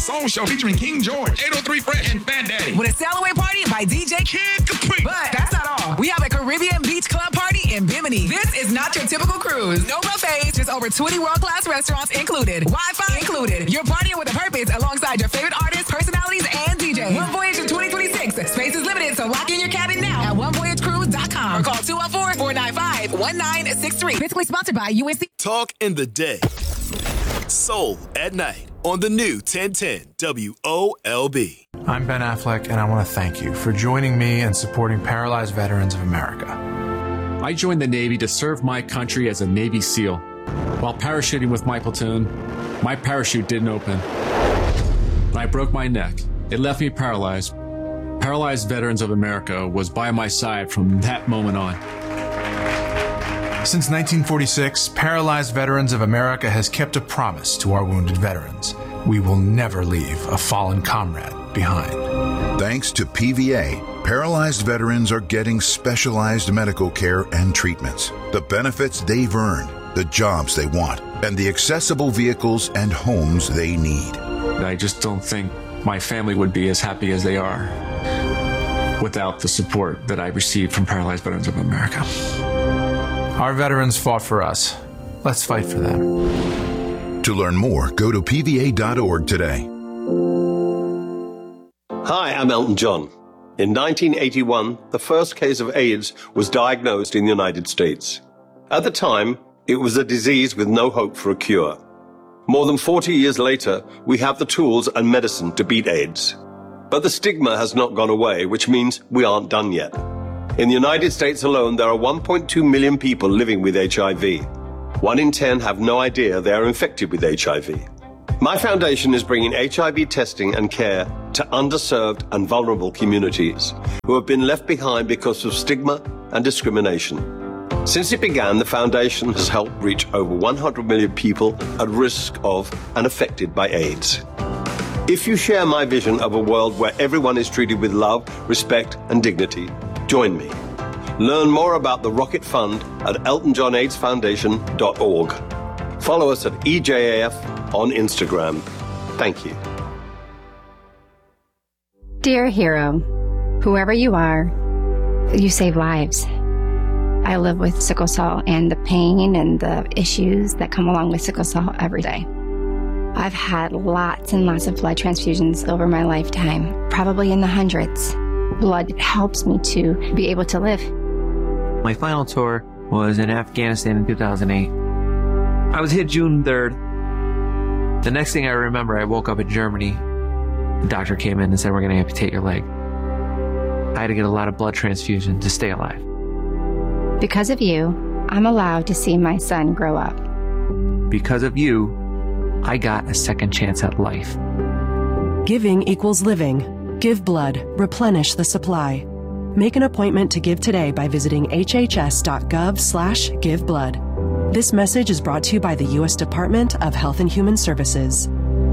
Soul Show featuring King George, 803 Fresh, and Fat Daddy. With a sail away party by DJ Kid Capri. But that's not all. We have a Caribbean Beach Club party in Bimini. This is not your typical cruise. No buffets, just over 20 world-class restaurants included. Wi-Fi included. You're partying with a purpose alongside your favorite artists, personalities, and DJs. One Voyage in 2026. Space is limited, so lock in your cabin now at onevoyagecruise.com or call 214-495-1963. Physically sponsored by UNC. Talk in the day. Soul at night on the new 1010 WOLB. I'm Ben Affleck, and I want to thank you for joining me and supporting Paralyzed Veterans of America. I joined the Navy to serve my country as a Navy SEAL. While parachuting with my platoon, my parachute didn't open. I broke my neck. It left me paralyzed. Paralyzed Veterans of America was by my side from that moment on. Since 1946, Paralyzed Veterans of America has kept a promise to our wounded veterans. We will never leave a fallen comrade behind. Thanks to PVA, paralyzed veterans are getting specialized medical care and treatments, the benefits they've earned, the jobs they want, and the accessible vehicles and homes they need. I just don't think my family would be as happy as they are without the support that I received from Paralyzed Veterans of America. Our veterans fought for us. Let's fight for them. To learn more, go to pva.org today. Hi, I'm Elton John. In 1981, the first case of AIDS was diagnosed in the United States. At the time, it was a disease with no hope for a cure. More than 40 years later, we have the tools and medicine to beat AIDS. But the stigma has not gone away, which means we aren't done yet. In the United States alone, there are 1.2 million people living with HIV. 1 in 10 have no idea they are infected with HIV. My foundation is bringing HIV testing and care to underserved and vulnerable communities who have been left behind because of stigma and discrimination. Since it began, the foundation has helped reach over 100 million people at risk of and affected by AIDS. If you share my vision of a world where everyone is treated with love, respect, and dignity, join me. Learn more about the Rocket Fund at eltonjohnaidsfoundation.org. Follow us at EJAF on Instagram. Thank you. Dear hero, whoever you are, you save lives. I live with sickle cell and the pain and the issues that come along with sickle cell every day. I've had lots and lots of blood transfusions over my lifetime, probably in the hundreds. Blood helps me to be able to live. My final tour was in Afghanistan in 2008. I was hit June 3rd. The next thing I remember, I woke up in Germany. The doctor came in and said, we're going to amputate your leg. I had to get a lot of blood transfusion to stay alive. Because of you, I'm allowed to see my son grow up. Because of you, I got a second chance at life. Giving equals living. Give blood. Replenish the supply. Make an appointment to give today by visiting hhs.gov/giveblood. This message is brought to you by the U.S. Department of Health and Human Services.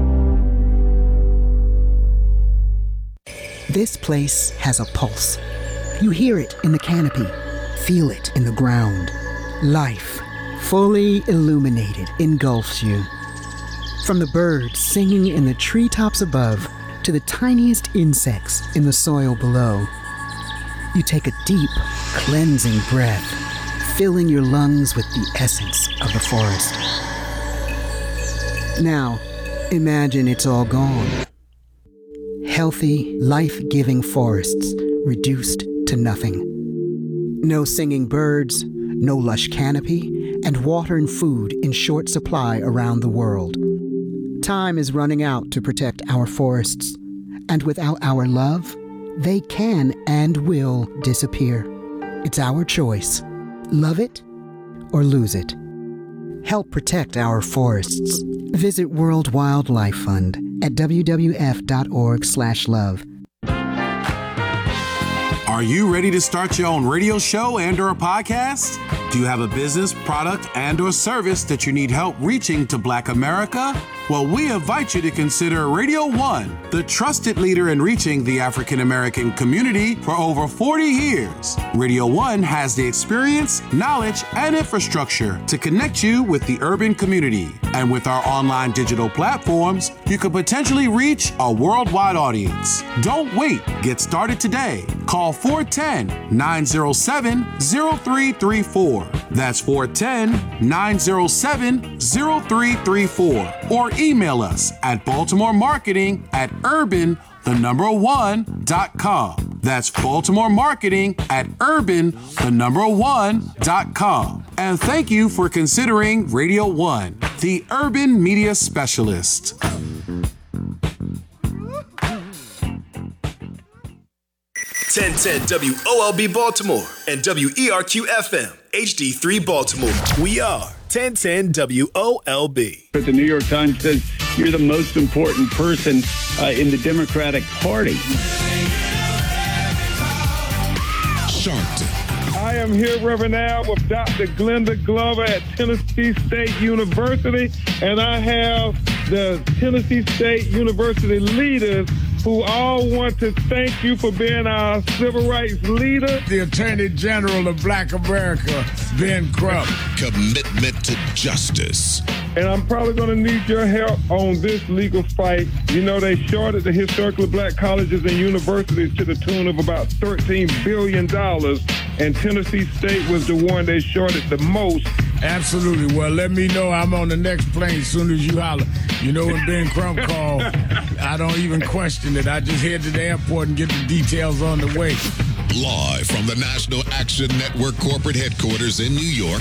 This place has a pulse. You hear it in the canopy, feel it in the ground. Life, fully illuminated, engulfs you. From the birds singing in the treetops above to the tiniest insects in the soil below. You take a deep, cleansing breath, filling your lungs with the essence of the forest. Now, imagine it's all gone. Healthy, life-giving forests reduced to nothing. No singing birds, no lush canopy, and water and food in short supply around the world. Time is running out to protect our forests, and without our love, they can and will disappear. It's our choice. Love it or lose it. Help protect our forests. Visit World Wildlife Fund at wwf.org/love. Are you ready to start your own radio show and/or a podcast? Do you have a business, product, and or service that you need help reaching to Black America? Well, we invite you to consider Radio One, the trusted leader in reaching the African American community for over 40 years. Radio One has the experience, knowledge, and infrastructure to connect you with the urban community. And with our online digital platforms, you could potentially reach a worldwide audience. Don't wait. Get started today. Call 410-907-0334. That's 410-907-0334. Or email us at baltimoremarketing@urban1.com. That's baltimoremarketing@urban1.com. And thank you for considering Radio One, the urban media specialist. 1010 WOLB Baltimore and WERQ-FM HD3 Baltimore. We are 1010 WOLB. But the New York Times says you're the most important person in the Democratic Party. Sharpton. I am here, Reverend Al, with Dr. Glenda Glover at Tennessee State University, and I have the Tennessee State University leaders who all want to thank you for being our civil rights leader. The Attorney General of Black America, Ben Crump. Commitment to justice. And I'm probably going to need your help on this legal fight. You know, they shorted the historically black colleges and universities to the tune of about $13 billion, and Tennessee State was the one they shorted the most. Absolutely. Well, let me know. I'm on the next plane as soon as you holler. You know, when Ben Crump called, I don't even question it. I just head to the airport and get the details on the way. Live from the National Action Network corporate headquarters in New York.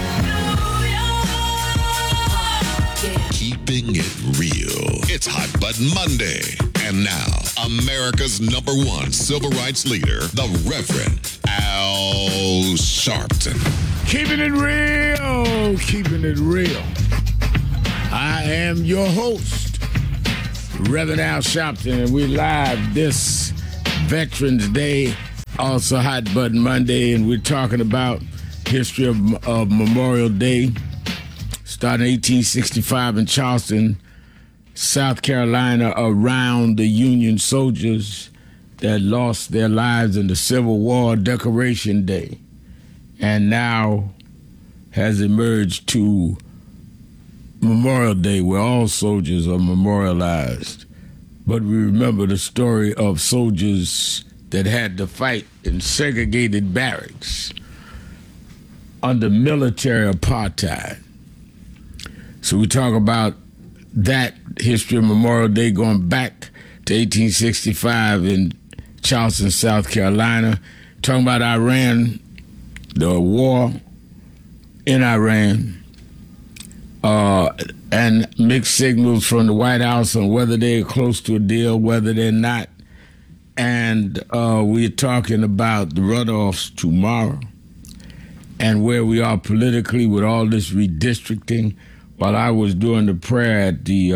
Keeping it real. It's Hot Button Monday. And now, America's #1 civil rights leader, the Reverend Al Sharpton. Keeping it real. Keeping it real. I am your host, Reverend Al Sharpton, and we're live this Veterans Day, also Hot Button Monday, and we're talking about history of Memorial Day, starting in 1865 in Charleston, South Carolina, around the Union soldiers that lost their lives in the Civil War, Decoration Day, and now has emerged to Memorial Day, where all soldiers are memorialized. But we remember the story of soldiers that had to fight in segregated barracks under military apartheid. So we talk about that history of Memorial Day going back to 1865 in Charleston, South Carolina. Talking about Iran, the war in Iran, and mixed signals from the White House on whether they're close to a deal, whether they're not. And we're talking about the runoffs tomorrow and where we are politically with all this redistricting. While I was doing the prayer at the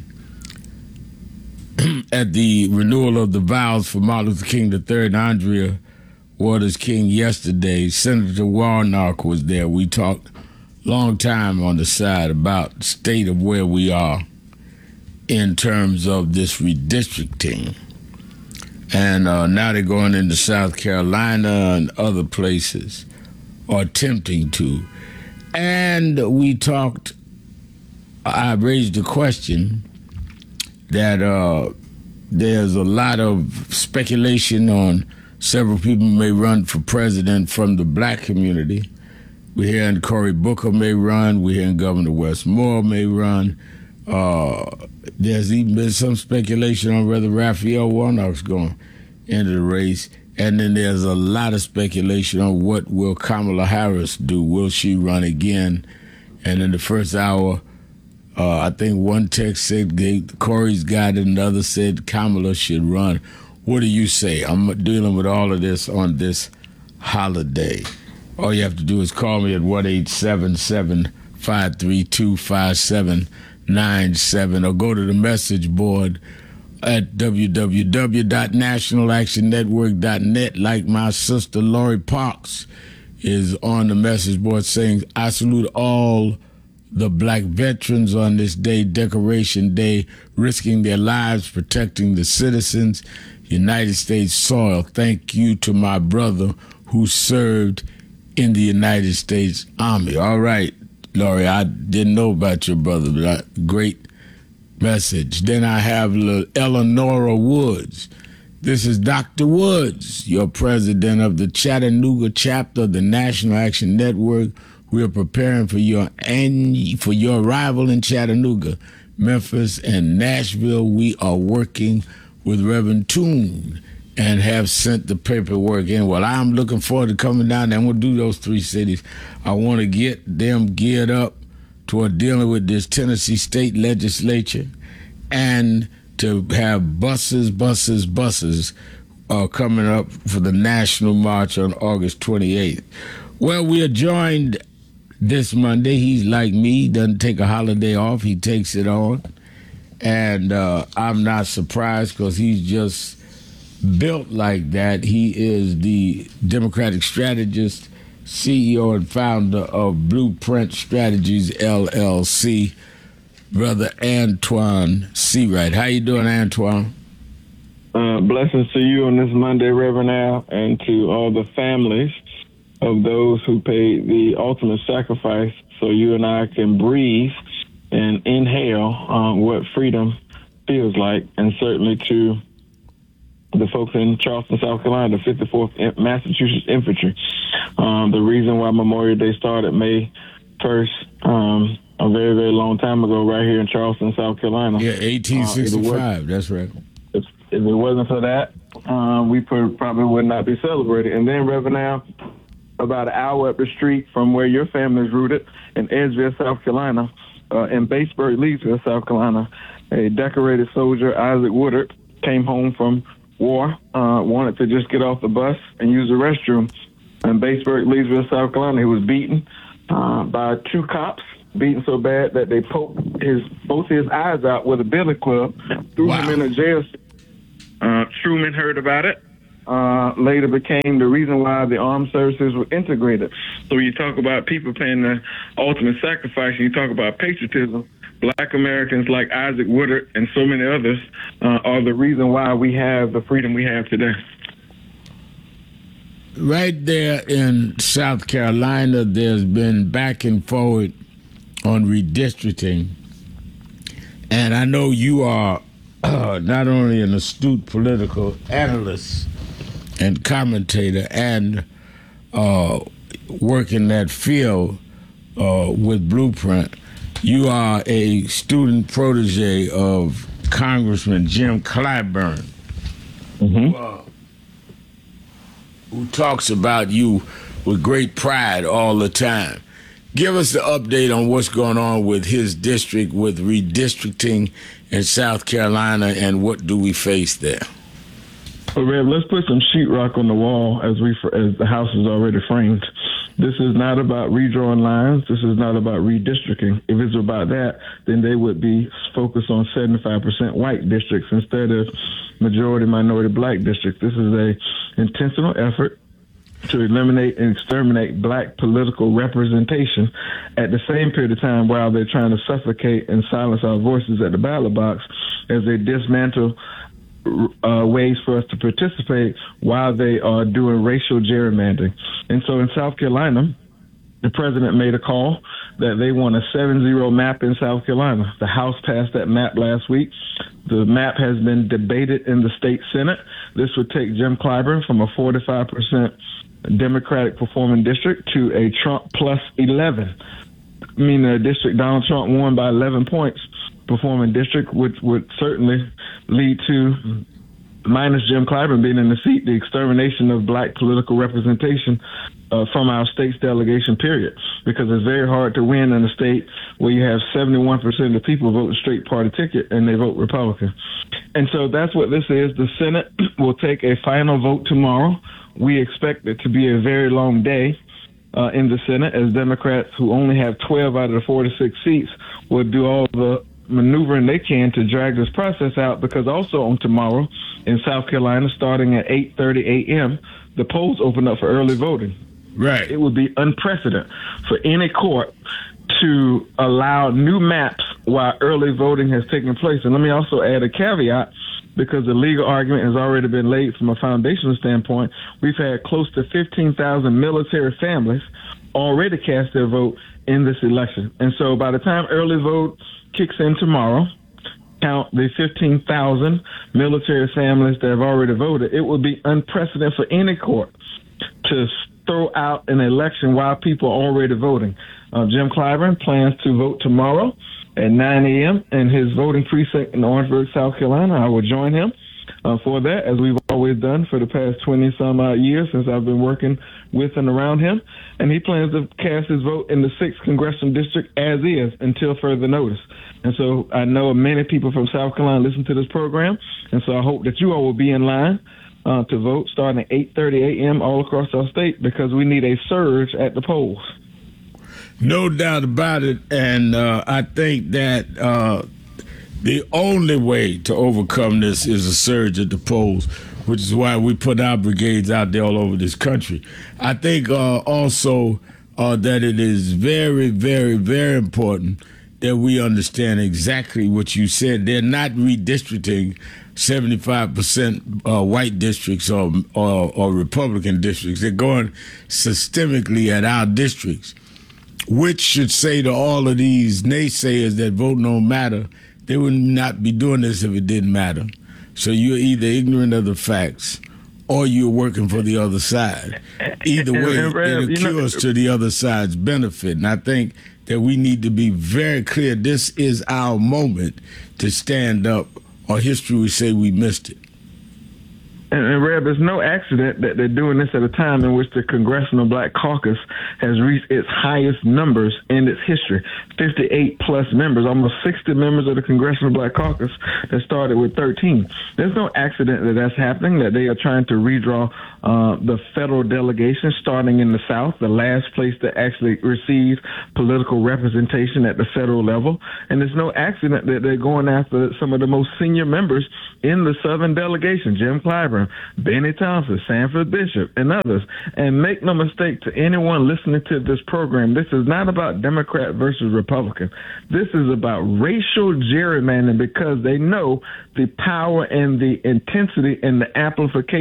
renewal of the vows for Martin Luther King III and Andrea Waters King yesterday, Senator Warnock was there. We talked long time on the side about the state of where we are in terms of this redistricting. And now they're going into South Carolina and other places, or attempting to. And we talked, I raised the question that there's a lot of speculation on several people may run for president from the black community. We're hearing Cory Booker may run. We're hearing Governor Wes Moore may run. There's even been some speculation on whether Raphael Warnock's going into the race. And then there's a lot of speculation on what will Kamala Harris do. Will she run again? And in the first hour, I think one text said Corey's got it, another said Kamala should run. What do you say? I'm dealing with all of this on this holiday. All you have to do is call me at 1-877-532-5797 or go to the message board at www.nationalactionnetwork.net. Like my sister Lori Parks is on the message board saying, I salute all the black veterans on this day, Decoration Day, risking their lives, protecting the citizens, United States soil. Thank you to my brother who served in the United States Army. All right, Lori, I didn't know about your brother, but great message. Then I have Eleanora Woods. This is Dr. Woods, your president of the Chattanooga chapter of the National Action Network. We are preparing for your arrival in Chattanooga, Memphis, and Nashville. We are working with Reverend Toon and have sent the paperwork in. Well, I'm looking forward to coming down there. I'm going to do those 3 cities. I want to get them geared up toward dealing with this Tennessee state legislature and to have buses coming up for the National March on August 28th. Well, we are joined this Monday. He's like me, he doesn't take a holiday off, he takes it on. And I'm not surprised because he's just built like that. He is the Democratic strategist, CEO and founder of Blueprint Strategies, LLC, Brother Antoine Seawright. How you doing, Antoine? Blessings to you on this Monday, Reverend Al, and to all the families of those who paid the ultimate sacrifice so you and I can breathe and inhale what freedom feels like, and certainly to the folks in Charleston, South Carolina, the 54th Massachusetts Infantry. The reason why Memorial Day started May 1st, a very, very long time ago, right here in Charleston, South Carolina. Yeah, 1865, that's right. If it wasn't for that, we probably would not be celebrating. And then, Reverend Al, about an hour up the street from where your family is rooted in Edgeville, South Carolina, in Batesburg, Leesville, South Carolina, a decorated soldier, Isaac Woodard, came home from war, wanted to just get off the bus and use the restroom. In Batesburg, Leesville, South Carolina, he was beaten by 2 cops, beaten so bad that they poked both his eyes out with a billy club, threw him in a jail. Truman heard about it. Later became the reason why the armed services were integrated. So you talk about people paying the ultimate sacrifice, and you talk about patriotism. Black Americans like Isaac Woodard and so many others are the reason why we have the freedom we have today. Right there in South Carolina, there's been back and forward on redistricting. And I know you are not only an astute political analyst and commentator and work in that field with Blueprint, you are a student protege of Congressman Jim Clyburn, who talks about you with great pride all the time. Give us the update on what's going on with his district, with redistricting in South Carolina, and what do we face there? Well, Rev, let's put some sheetrock on the wall as the House is already framed. This is not about redrawing lines. This is not about redistricting. If it's about that, then they would be focused on 75% white districts instead of majority minority black districts. This is a intentional effort to eliminate and exterminate black political representation at the same period of time while they're trying to suffocate and silence our voices at the ballot box as they dismantle ways for us to participate while they are doing racial gerrymandering. And so in South Carolina, the president made a call that they want a 7-0 map in South Carolina. The House passed that map last week. The map has been debated in the state Senate. This would take Jim Clyburn from a 45% Democratic performing district to a Trump plus 11. I mean, a district Donald Trump won by 11 points performing district, which would certainly lead to, minus Jim Clyburn being in the seat, the extermination of black political representation from our state's delegation, period. Because it's very hard to win in a state where you have 71% of the people vote a straight party ticket and they vote Republican. And so that's what this is. The Senate will take a final vote tomorrow. We expect it to be a very long day in the Senate, as Democrats, who only have 12 out of the 46 seats, will do all the maneuvering they can to drag this process out, because also on tomorrow in South Carolina, starting at 8:30 a.m., the polls open up for early voting. Right. It would be unprecedented for any court to allow new maps while early voting has taken place. And let me also add a caveat, because the legal argument has already been laid from a foundational standpoint. We've had close to 15,000 military families already cast their vote in this election. And so by the time early vote kicks in tomorrow, count the 15,000 military families that have already voted, it would be unprecedented for any court to throw out an election while people are already voting. Jim Clyburn plans to vote tomorrow at 9 a.m. in his voting precinct in Orangeburg, South Carolina. I will join him for that, as we've always done for the past 20-some-odd years since I've been working with and around him. And he plans to cast his vote in the 6th Congressional District as is until further notice. And so I know many people from South Carolina listen to this program, and so I hope that you all will be in line to vote starting at 8:30 a.m. all across our state, because we need a surge at the polls. No doubt about it, and I think that the only way to overcome this is a surge at the polls, which is why we put our brigades out there all over this country. I think also that it is very, very, very important that we understand exactly what you said. They're not redistricting 75% white districts or Republican districts. They're going systemically at our districts, which should say to all of these naysayers that vote don't matter, they would not be doing this if it didn't matter. So you're either ignorant of the facts or you're working for the other side. Either way, it accrues to the other side's benefit. And I think that we need to be very clear. This is our moment to stand up, or history would say we missed it. And Reb, it's no accident that they're doing this at a time in which the Congressional Black Caucus has reached its highest numbers in its history, 58 plus members, almost 60 members of the Congressional Black Caucus that started with 13. There's no accident that that's happening, that they are trying to redraw the federal delegation starting in the South, the last place to actually receive political representation at the federal level. And there's no accident that they're going after some of the most senior members in the Southern delegation, Jim Clyburn, Benny Thompson, Sanford Bishop, and others. And make no mistake to anyone listening to this program, this is not about Democrat versus Republican. This is about racial gerrymandering, because they know the power and the intensity and the amplification